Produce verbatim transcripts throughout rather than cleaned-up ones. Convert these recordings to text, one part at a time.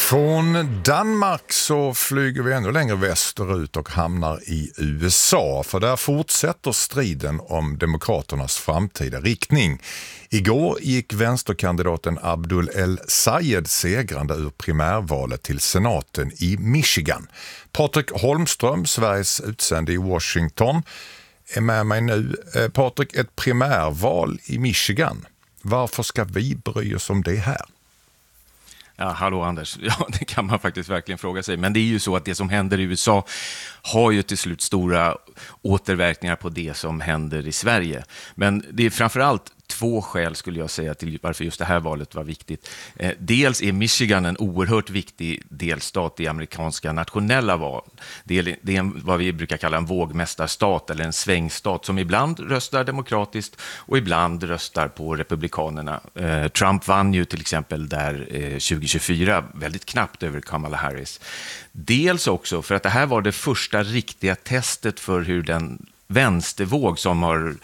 Från Danmark så flyger vi ännu längre västerut och hamnar i U S A, för där fortsätter striden om demokraternas framtida riktning. Igår gick vänsterkandidaten Abdul El-Sayed segrande ur primärvalet till senaten i Michigan. Patrik Holmström, Sveriges utsände i Washington, är med mig nu. Eh, Patrik, ett primärval i Michigan. Varför ska vi bry oss om det här? Ja, hallå Anders. Ja, det kan man faktiskt verkligen fråga sig. Men det är ju så att det som händer i U S A har ju till slut stora återverkningar på det som händer i Sverige. Men det är framförallt två skäl skulle jag säga till varför just det här valet var viktigt. Eh, dels är Michigan en oerhört viktig delstat i amerikanska nationella val. Det är, det är vad vi brukar kalla en vågmästarstat eller en svängstat som ibland röstar demokratiskt och ibland röstar på republikanerna. Eh, Trump vann ju till exempel där eh, tjugo tjugofyra väldigt knappt över Kamala Harris. Dels också för att det här var det första riktiga testet för hur den vänstervåg som har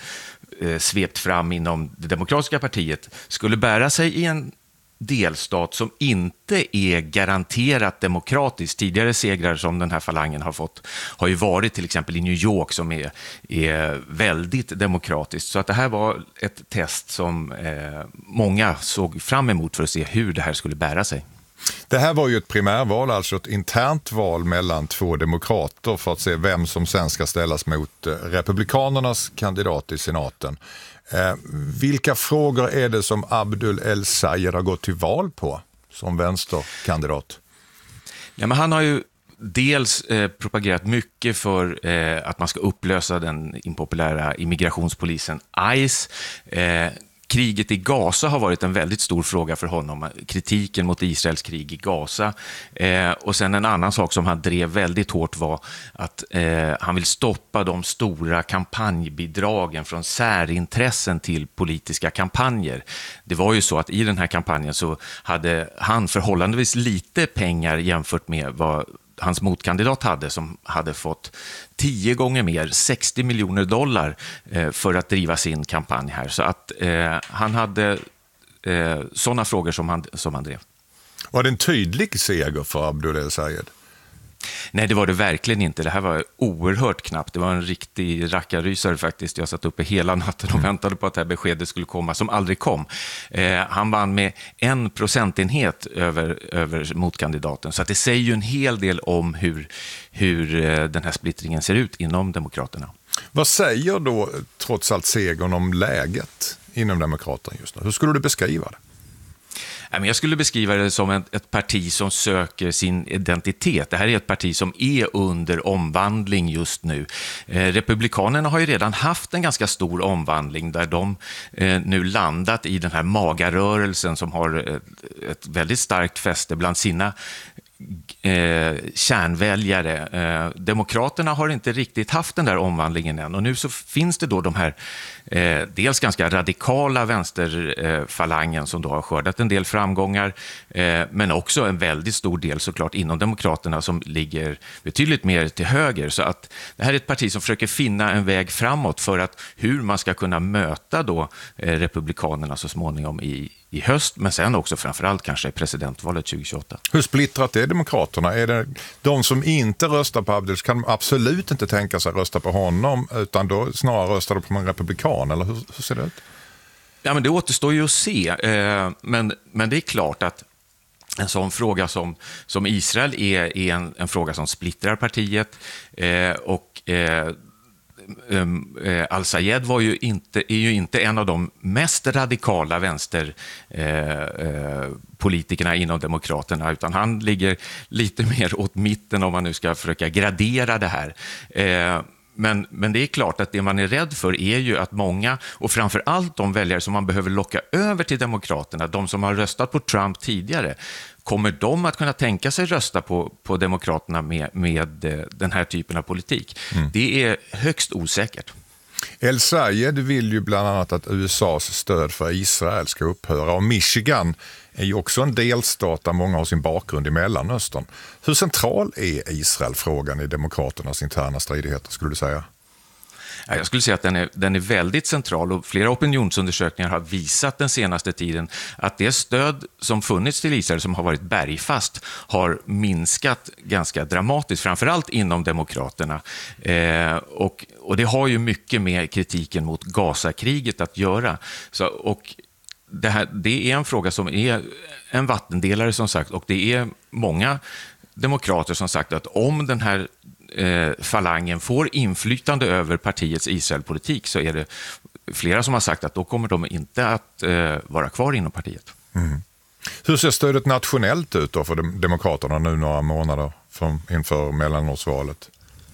svept fram inom det demokratiska partiet skulle bära sig i en delstat som inte är garanterat demokratisk. Tidigare segrar som den här falangen har fått har ju varit till exempel i New York som är, är väldigt demokratiskt. Så att det här var ett test som eh, många såg fram emot för att se hur det här skulle bära sig. Det här var ju ett primärval, alltså ett internt val mellan två demokrater för att se vem som sen ska ställas mot republikanernas kandidat i senaten. Eh, vilka frågor är det som Abdul El-Sayed har gått till val på som vänsterkandidat? Ja, men han har ju dels eh, propagerat mycket för eh, att man ska upplösa den impopulära immigrationspolisen ICE. Eh, Kriget i Gaza har varit en väldigt stor fråga för honom. Kritiken mot Israels krig i Gaza. Eh, och sen en annan sak som han drev väldigt hårt var att eh, han vill stoppa de stora kampanjbidragen från särintressen till politiska kampanjer. Det var ju så att i den här kampanjen så hade han förhållandevis lite pengar jämfört med vad hans motkandidat hade, som hade fått tio gånger mer, sextio miljoner dollar eh, för att driva sin kampanj här. Så att eh, han hade eh, sådana frågor som han, som han drev. Var det en tydlig seger för Abdul El-Sayed? Nej, det var det verkligen inte. Det här var oerhört knappt. Det var en riktig rackarrysare faktiskt. Jag satt uppe hela natten och väntade på att det här beskedet skulle komma, som aldrig kom. Eh, han vann med en procentenhet över, över motkandidaten. Så att det säger ju en hel del om hur, hur eh, den här splittringen ser ut inom demokraterna. Vad säger då trots allt segern om läget inom demokraterna just nu? Hur skulle du beskriva det? Jag skulle beskriva det som ett, ett parti som söker sin identitet. Det här är ett parti som är under omvandling just nu. Eh, Republikanerna har ju redan haft en ganska stor omvandling där de eh, nu landat i den här magarörelsen som har ett, ett väldigt starkt fäste bland sina Eh, kärnväljare. Eh, demokraterna har inte riktigt haft den där omvandlingen än, och nu så finns det då de här eh, dels ganska radikala vänsterfalangen eh, som då har skördat en del framgångar, eh, men också en väldigt stor del såklart inom demokraterna som ligger betydligt mer till höger. Så att det här är ett parti som försöker finna en väg framåt för att hur man ska kunna möta då eh, republikanerna så småningom i i höst, men sen också framförallt kanske presidentvalet tjugo tjugoåtta. Hur splittrat är demokraterna? Är det de som inte röstar på Abdul kan absolut inte tänka sig rösta på honom, utan då snarare röstar de på en republikan, eller hur, hur ser det ut? Ja, men det återstår ju att se. Eh, men, men det är klart att en sån fråga som, som Israel är, är en, en fråga som splittrar partiet eh, och eh, Al-Sayed var ju inte, är ju inte en av de mest radikala vänsterpolitikerna eh, inom demokraterna, utan han ligger lite mer åt mitten om man nu ska försöka gradera det här. Eh, Men, men det är klart att det man är rädd för är ju att många, och framför allt de väljare som man behöver locka över till demokraterna, de som har röstat på Trump tidigare, kommer de att kunna tänka sig rösta på, på demokraterna med, med den här typen av politik? Mm. Det är högst osäkert. El-Sayed vill ju bland annat att U S A:s stöd för Israel ska upphöra, och Michigan är ju också en delstat där många har sin bakgrund i Mellanöstern. Hur central är Israel-frågan i demokraternas interna stridigheter, skulle du säga? Jag skulle säga att den är, den är väldigt central, och flera opinionsundersökningar har visat den senaste tiden att det stöd som funnits till Israel, som har varit bergfast, har minskat ganska dramatiskt, framförallt inom demokraterna. Eh, och, och det har ju mycket med kritiken mot Gaza-kriget att göra. Så, och det, här, det är en fråga som är en vattendelare, som sagt, och det är många demokrater som sagt att om den här eh, falangen får inflytande över partiets Israelpolitik, så är det flera som har sagt att då kommer de inte att eh, vara kvar inom partiet. Mm. Hur ser stödet nationellt ut då för dem- demokraterna nu några månader från, inför mellanårsvalet?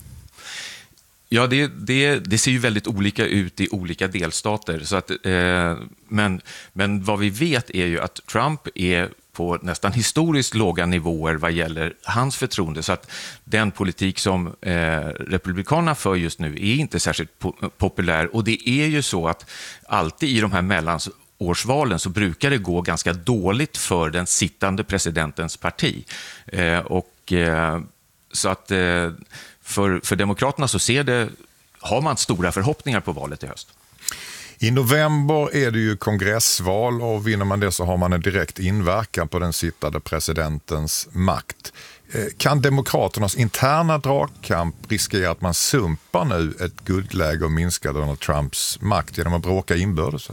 Ja, det, det, det ser ju väldigt olika ut i olika delstater. Så att, eh, men, men vad vi vet är ju att Trump är på nästan historiskt låga nivåer vad gäller hans förtroende. Så att den politik som eh, republikanerna för just nu är inte särskilt po- populär. Och det är ju så att alltid i de här mellansårsvalen så brukar det gå ganska dåligt för den sittande presidentens parti. Eh, och eh, så att... Eh, För, för demokraterna så ser det, har man stora förhoppningar på valet i höst. I november är det ju kongressval, och vinner man det så har man en direkt inverkan på den sittande presidentens makt. Kan demokraternas interna dragkamp riskera att man sumpar nu ett guldläge och minskar Donald Trumps makt genom att bråka inbördes?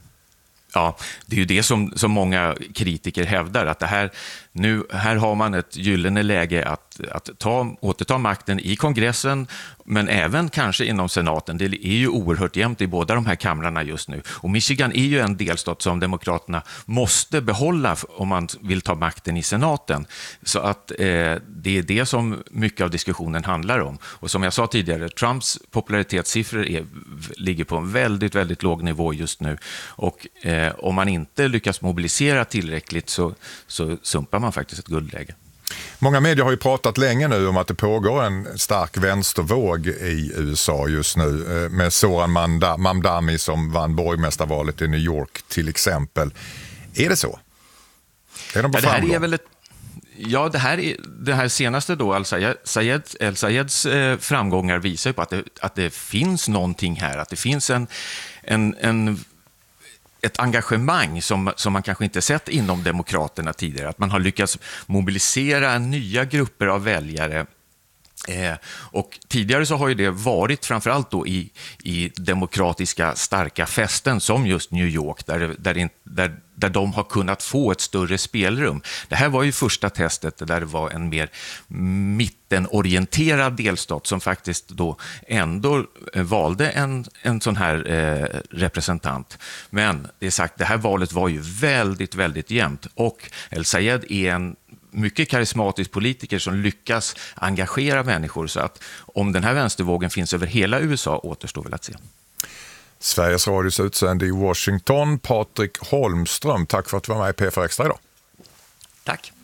Ja, det är ju det som, som många kritiker hävdar, att det här, nu, här har man ett gyllene läge att, att ta, återta makten i kongressen, men även kanske inom senaten. Det är ju oerhört jämnt i båda de här kamrarna just nu. Och Michigan är ju en delstat som demokraterna måste behålla om man vill ta makten i senaten. Så att eh, det är det som mycket av diskussionen handlar om. Och som jag sa tidigare, Trumps popularitetssiffror är, ligger på en väldigt, väldigt låg nivå just nu. Och eh, om man inte lyckas mobilisera tillräckligt så, så sumpar man faktiskt ett guldläge. Många medier har ju pratat länge nu om att det pågår en stark vänstervåg i U S A just nu, med Zoran Mamdani som vann borgmästarvalet i New York till exempel. Är det så? Är de på ja, det här framgång? är väl ett, ja, det här, är, det här senaste då, El-Sayed, El-Sayeds eh, framgångar visar ju på att det, att det finns någonting här, att det finns en, en, en ett engagemang som, som man kanske inte sett inom demokraterna tidigare. Att man har lyckats mobilisera nya grupper av väljare. Eh, och tidigare så har ju det varit framförallt då i, i demokratiska starka fästen som just New York, där, där, där, där de har kunnat få ett större spelrum. Det här var ju första testet där det var en mer mittenorienterad delstat som faktiskt då ändå valde en, en sån här eh, representant. Men det är sagt, det här valet var ju väldigt, väldigt jämnt, och El-Sayed är en mycket karismatisk politiker som lyckas engagera människor, så att om den här vänstervågen finns över hela U S A återstår väl att se. Sveriges Radios utsände i Washington, Patrik Holmström, tack för att du var med i P fyra Extra idag. Tack.